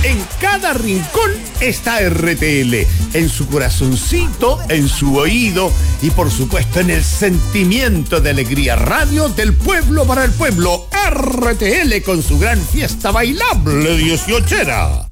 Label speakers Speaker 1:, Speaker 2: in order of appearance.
Speaker 1: En cada rincón está RTL, en su corazoncito, en su oído y por supuesto en el sentimiento de alegría. Radio del pueblo para el pueblo, RTL con su gran fiesta bailable 18era.